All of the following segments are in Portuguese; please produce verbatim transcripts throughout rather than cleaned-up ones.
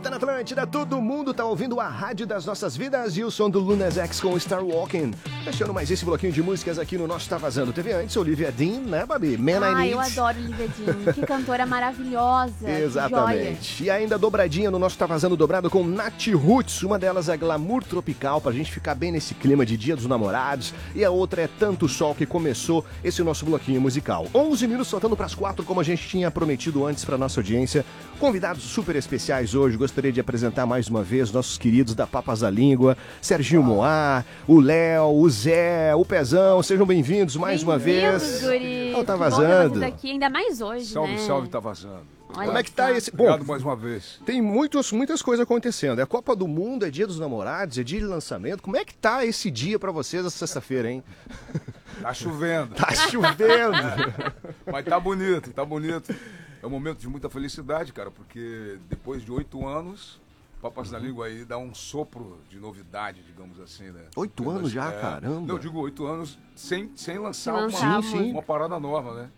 volta na Atlântida, todo mundo tá ouvindo a rádio das nossas vidas e o som do Lunas X com Star Walking. Fechando mais esse bloquinho de músicas aqui no nosso Tá Vazando. Teve antes Olivia Dean, né, Babi? Man Ah, I eu Need. adoro Olivia Dean, que cantora maravilhosa. Exatamente. E ainda dobradinha no nosso Tá Vazando dobrado com Nath Roots. Uma delas é Glamour Tropical, pra gente ficar bem nesse clima de Dia dos Namorados. E a outra é Tanto Sol, que começou esse nosso bloquinho musical. onze minutos faltando pras quatro, como a gente tinha prometido antes pra nossa audiência. Convidados super especiais hoje. Gostaria de apresentar mais uma vez nossos queridos da Papas da Língua, Serginho Moá, o Léo, o Zé, o Pezão. Sejam bem-vindos mais uma vez. Guri. Oh, tá Que vazando. bom ter vocês aqui, ainda mais hoje, Salve, né? salve, tá vazando. Olha Como é que tá só. esse... Bom, Obrigado mais uma vez. tem muitos, muitas coisas acontecendo. É a Copa do Mundo, é Dia dos Namorados, é dia de lançamento. Como é que tá esse dia pra vocês, essa sexta-feira, hein? Tá chovendo. Tá chovendo. Mas tá bonito, tá bonito. É um momento de muita felicidade, cara, porque depois de oito anos, Papas da Língua aí dá um sopro de novidade, digamos assim, né? Oito Porque anos nós- já, é, caramba. Não, eu digo oito anos sem, sem lançar Sem uma, lançar, Sim, sim. uma parada nova, né?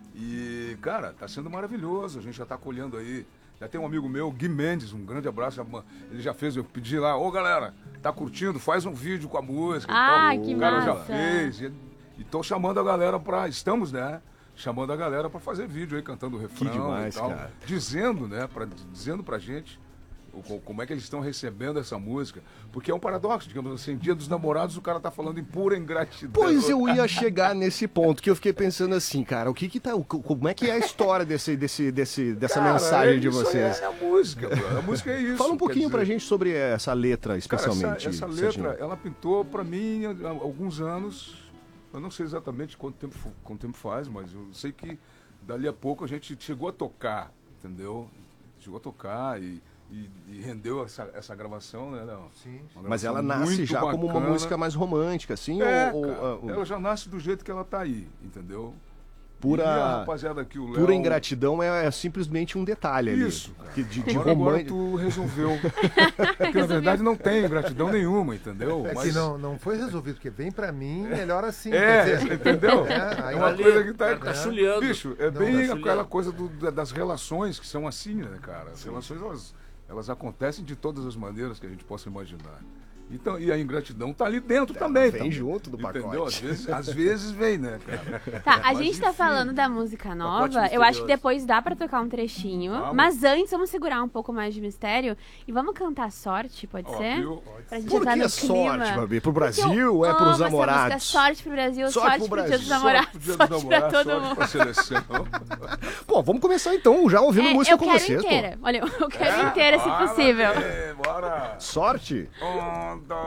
E, cara, tá sendo maravilhoso. A gente já tá colhendo aí. Já tem um amigo meu, Gui Mendes, um grande abraço. já- Ele já fez, eu pedi lá, ô galera, tá curtindo? Faz um vídeo com a música. e Ah, tal. que O cara já massa. fez. E, e tô chamando a galera pra. Estamos, né? Chamando a galera pra fazer vídeo aí, cantando o refrão demais, e tal. cara. Dizendo, né? Pra, dizendo pra gente o- co- como é que eles estão recebendo essa música. Porque é um paradoxo, digamos assim, Dia dos Namorados, o cara tá falando em pura ingratidão. Pois eu ia chegar nesse ponto, que eu fiquei pensando assim, cara, o que que tá, o- como é que é a história desse, desse, desse, dessa Cara, mensagem é de isso aí, vocês? É a música, pô. A música é isso. Fala um quer pouquinho pra dizer, gente sobre essa letra, cara, especialmente. essa, essa Serginho. letra, ela pintou pra mim há alguns anos. Eu não sei exatamente quanto tempo, fo- quanto tempo faz, mas eu sei que dali a pouco a gente chegou a tocar, entendeu? Chegou a tocar e, e, e rendeu essa, essa gravação, né, Léo? Sim. Uma Mas ela gravação nasce muito já como uma bacana. música mais romântica, assim, É, ou, ou, cara, ah, ela já nasce do jeito que ela tá aí, entendeu? Pura- E a rapaziada aqui, o Léo... pura ingratidão é, é simplesmente um detalhe ali. Isso, cara. Que de, de Agora, agora romântico. tu resolveu. Porque na verdade não tem gratidão nenhuma, entendeu? É que não, não foi resolvido, porque vem pra mim, melhor assim. É, quer dizer, entendeu? É, É, aí uma ali- coisa que tá. tá chuleando. Bicho, é Não, bem tá aquela chuleando. coisa do- da- das relações que são assim, né, cara? As relações, elas, elas acontecem de todas as maneiras que a gente possa imaginar. Então, e a ingratidão tá ali dentro também. vem tá? junto do Entendeu? pacote. Às vezes, às vezes vem, né, cara? Tá, a Mas, gente tá enfim. falando da música nova. Pacote Eu acho que misterioso. depois dá pra tocar um trechinho. Vamos. Mas antes, vamos segurar um pouco mais de mistério. E vamos cantar Sorte, pode Ó, ser? viu? Pra gente Por entrar que no é sorte, clima. Babi? Pro Porque eu Brasil ou é amo pros essa namorados? música. Sorte pro Brasil, Sorte sorte, pro pro Dia Brasil. dos Namorados, Sorte pro Dia sorte, dos pra Namorados, todo sorte mundo. pra seleção. Pô, vamos começar então, já ouvindo É, música eu com quero vocês, inteira. Olha, eu quero inteira, se Bora, possível. é, Bora! pô. Sorte? Um, dois,